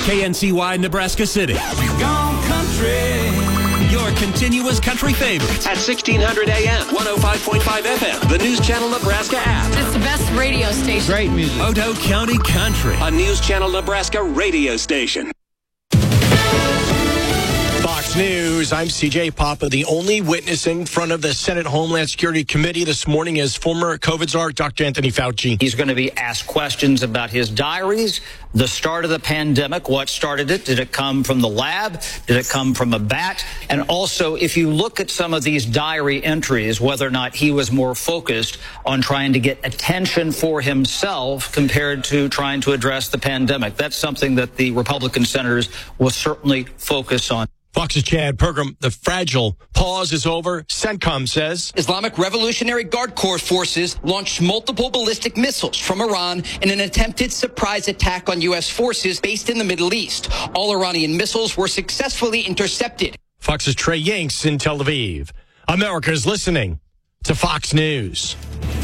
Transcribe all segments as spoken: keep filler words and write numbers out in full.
K N C Y Nebraska City. We've gone country. Your continuous country favorites at sixteen hundred A M, one oh five point five F M, the News Channel Nebraska app. It's the best radio station. Great music. Otoe County Country, a News Channel Nebraska radio station. Fox News, I'm C J Papa. The only witness in front of the Senate Homeland Security Committee this morning is former COVID czar, Doctor Anthony Fauci. He's going to be asked questions about his diaries, the start of the pandemic, what started it, did it come from the lab, did it come from a bat, and also if you look at some of these diary entries, whether or not he was more focused on trying to get attention for himself compared to trying to address the pandemic. That's something that the Republican senators will certainly focus on. Fox's Chad Pergram, the fragile pause is over. CENTCOM says Islamic Revolutionary Guard Corps forces launched multiple ballistic missiles from Iran in an attempted surprise attack on U S forces based in the Middle East. All Iranian missiles were successfully intercepted. Fox's Trey Yanks in Tel Aviv. America's listening to Fox News.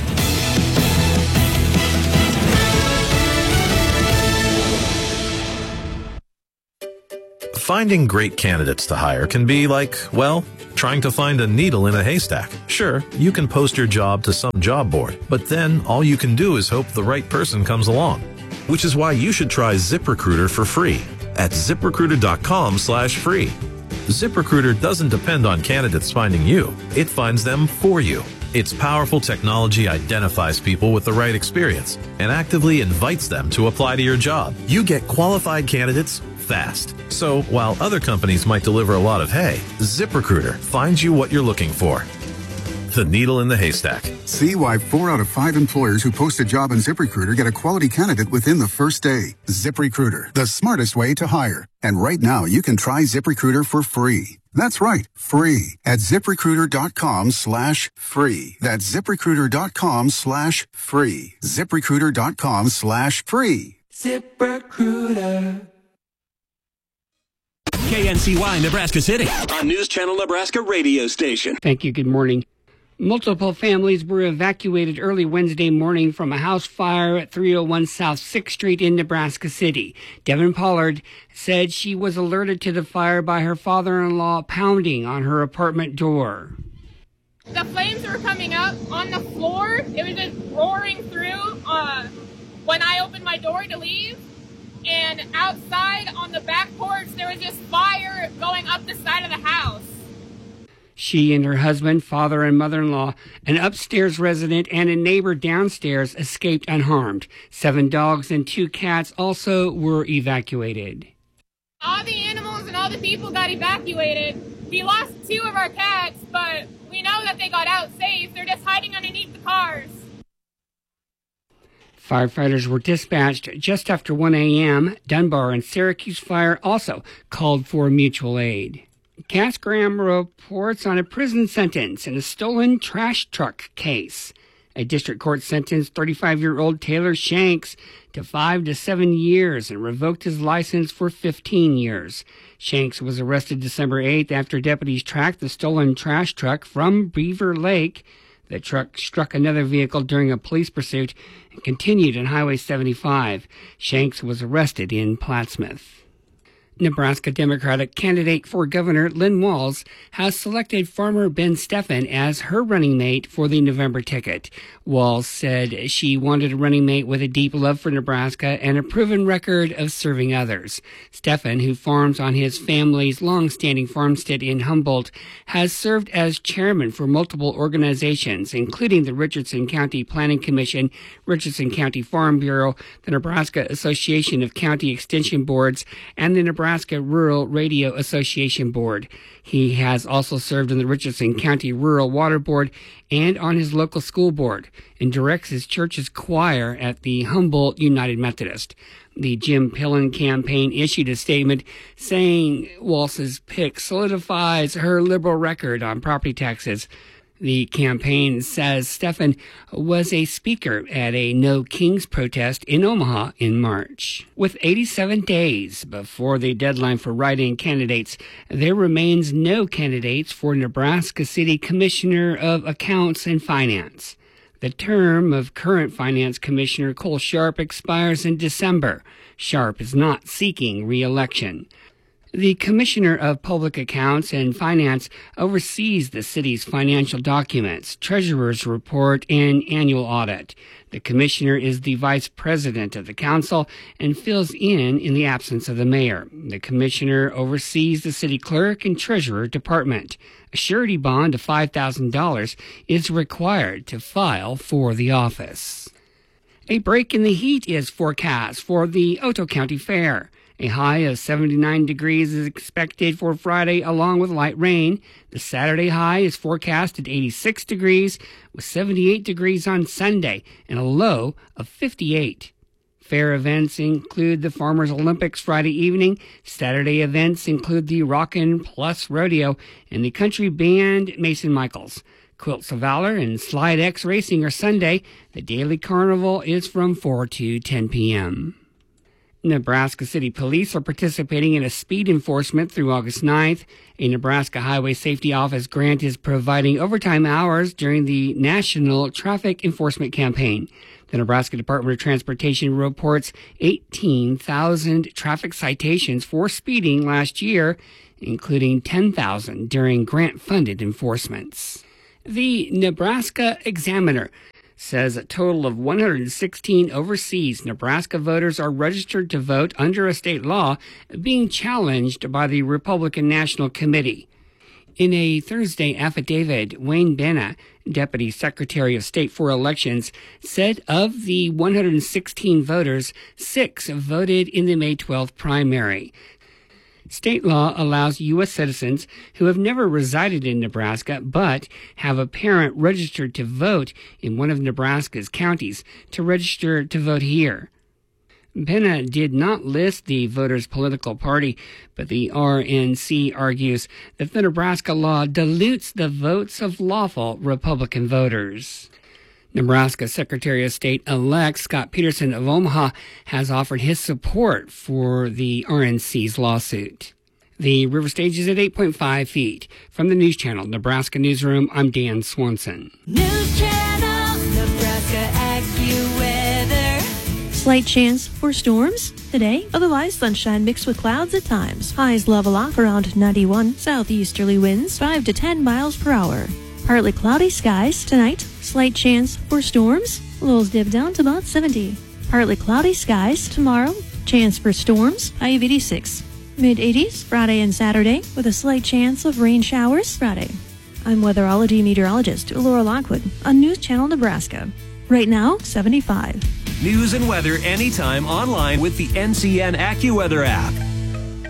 Finding great candidates to hire can be like, well, trying to find a needle in a haystack. Sure, you can post your job to some job board, but then all you can do is hope the right person comes along. Which is why you should try ZipRecruiter for free at ZipRecruiter.com slash free. ZipRecruiter doesn't depend on candidates finding you. It finds them for you. Its powerful technology identifies people with the right experience and actively invites them to apply to your job. You get qualified candidates fast. So while other companies might deliver a lot of hay, ZipRecruiter finds you what you're looking for. The needle in the haystack. See why four out of five employers who post a job on ZipRecruiter get a quality candidate within the first day. ZipRecruiter, the smartest way to hire. And right now, you can try ZipRecruiter for free. That's right, free at ZipRecruiter.com slash free. That's ZipRecruiter.com slash free. ZipRecruiter.com slash free. ZipRecruiter. K N C Y Nebraska City, a News Channel Nebraska radio station. Thank you. Good morning. Multiple families were evacuated early Wednesday morning from a house fire at three oh one South sixth Street in Nebraska City. Devin Pollard said she was alerted to the fire by her father-in-law pounding on her apartment door. The flames were coming up on the floor. It was just roaring through uh, when I opened my door to leave. And outside on the back porch, there was just fire going up the side of the house. She and her husband, father and mother-in-law, an upstairs resident, and a neighbor downstairs escaped unharmed. Seven dogs and two cats also were evacuated. All the animals and all the people got evacuated. We lost two of our cats, but we know that they got out safe. They're just hiding underneath the cars. Firefighters were dispatched just after one A M Dunbar and Syracuse Fire also called for mutual aid. Cass Graham reports on a prison sentence in a stolen trash truck case. A district court sentenced thirty-five-year-old Taylor Shanks to five to seven years and revoked his license for fifteen years. Shanks was arrested December eighth after deputies tracked the stolen trash truck from Beaver Lake. The truck struck another vehicle during a police pursuit and continued on Highway seventy-five. Shanks was arrested in Plattsmouth. Nebraska Democratic candidate for governor Lynn Walz has selected farmer Ben Steffen as her running mate for the November ticket. Walz said she wanted a running mate with a deep love for Nebraska and a proven record of serving others. Steffen, who farms on his family's long-standing farmstead in Humboldt, has served as chairman for multiple organizations, including the Richardson County Planning Commission, Richardson County Farm Bureau, the Nebraska Association of County Extension Boards, and the Nebraska Nebraska Rural Radio Association Board. He has also served on the Richardson County Rural Water Board and on his local school board, and directs his church's choir at the Humboldt United Methodist. The Jim Pillen campaign issued a statement saying Walz's pick solidifies her liberal record on property taxes. The campaign says Steffen was a speaker at a No Kings protest in Omaha in March. With eighty-seven days before the deadline for write-in candidates, there remains no candidates for Nebraska City Commissioner of Accounts and Finance. The term of current Finance Commissioner Cole Sharp expires in December. Sharp is not seeking re-election. The Commissioner of Public Accounts and Finance oversees the city's financial documents, treasurer's report, and annual audit. The Commissioner is the Vice President of the Council and fills in in the absence of the Mayor. The Commissioner oversees the City Clerk and Treasurer Department. A surety bond of five thousand dollars is required to file for the office. A break in the heat is forecast for the Otoe County Fair. A high of seventy-nine degrees is expected for Friday, along with light rain. The Saturday high is forecast at eighty-six degrees, with seventy-eight degrees on Sunday, and a low of fifty-eight. Fair events include the Farmers Olympics Friday evening. Saturday events include the Rockin' Plus Rodeo and the country band Mason Michaels. Quilts of Valor and Slide X Racing are Sunday. The daily carnival is from four to ten p.m. Nebraska City Police are participating in a speed enforcement through August ninth. A Nebraska Highway Safety Office grant is providing overtime hours during the National Traffic Enforcement Campaign. The Nebraska Department of Transportation reports eighteen thousand traffic citations for speeding last year, including ten thousand during grant-funded enforcements. The Nebraska Examiner says a total of one hundred sixteen overseas Nebraska voters are registered to vote under a state law being challenged by the Republican National Committee. In a Thursday affidavit, Wayne Benna, Deputy Secretary of State for Elections, said of the one hundred sixteen voters, six voted in the May twelfth primary. State law allows U S citizens who have never resided in Nebraska but have a parent registered to vote in one of Nebraska's counties to register to vote here. Benna did not list the voter's political party, but the R N C argues that the Nebraska law dilutes the votes of lawful Republican voters. Nebraska Secretary of State-elect Scott Peterson of Omaha has offered his support for the R N C's lawsuit. The river stage is at eight point five feet. From the News Channel, Nebraska Newsroom, I'm Dan Swanson. News Channel, Nebraska AccuWeather. Slight chance for storms today. Otherwise, sunshine mixed with clouds at times. Highs level off around ninety-one. Southeasterly winds five to ten miles per hour. Partly cloudy skies tonight. Slight chance for storms. Lows dip down to about seventy. Partly cloudy skies tomorrow. Chance for storms. High of eighty-six. Mid eighties Friday and Saturday with a slight chance of rain showers Friday. I'm weatherology meteorologist Laura Lockwood on News Channel Nebraska. Right now, seventy-five. News and weather anytime online with the N C N AccuWeather app.